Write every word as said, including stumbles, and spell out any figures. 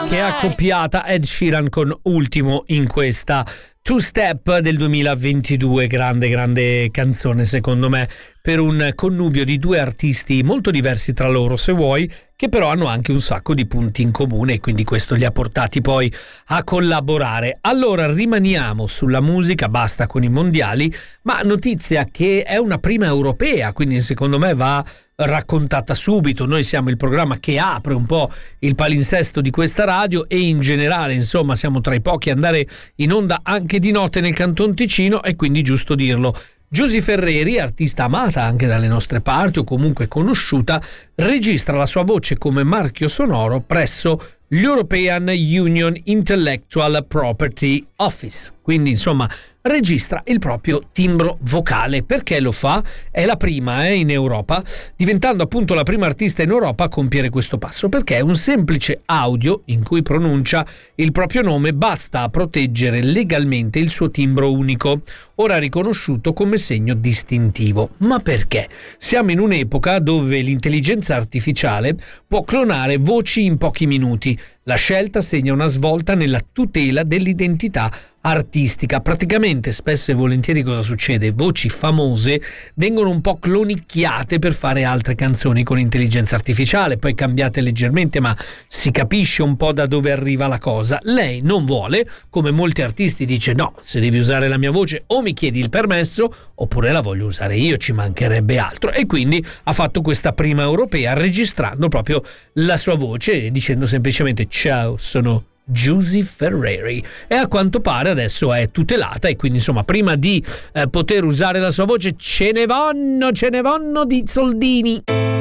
che ha accoppiata Ed Sheeran con Ultimo in questa Two Step del duemilaventidue. Grande grande canzone secondo me, per un connubio di due artisti molto diversi tra loro se vuoi, che però hanno anche un sacco di punti in comune e quindi questo li ha portati poi a collaborare. Allora rimaniamo sulla musica, basta con i mondiali, ma notizia che è una prima europea, quindi secondo me va raccontata subito. Noi siamo il programma che apre un po' il palinsesto di questa radio e in generale insomma siamo tra i pochi a andare in onda anche di notte nel Canton Ticino, e quindi giusto dirlo. Giusy Ferreri, artista amata anche dalle nostre parti o comunque conosciuta, registra la sua voce come marchio sonoro presso l'European Union Intellectual Property Office. Quindi insomma registra il proprio timbro vocale. Perché lo fa? È la prima eh, in Europa, diventando appunto la prima artista in Europa a compiere questo passo, perché è un semplice audio in cui pronuncia il proprio nome, basta a proteggere legalmente il suo timbro unico, ora riconosciuto come segno distintivo. Ma perché? Siamo in un'epoca dove l'intelligenza artificiale può clonare voci in pochi minuti. La scelta segna una svolta nella tutela dell'identità artistica. Praticamente spesso e volentieri cosa succede? Voci famose vengono un po' clonicchiate per fare altre canzoni con intelligenza artificiale, poi cambiate leggermente, ma si capisce un po' da dove arriva la cosa. Lei non vuole, come molti artisti, dice no, se devi usare la mia voce o mi chiedi il permesso oppure la voglio usare io, ci mancherebbe altro, e quindi ha fatto questa prima europea registrando proprio la sua voce dicendo semplicemente ciao, sono Giusy Ferreri, e a quanto pare adesso è tutelata, e quindi insomma prima di eh, poter usare la sua voce ce ne vanno, ce ne vanno di soldini.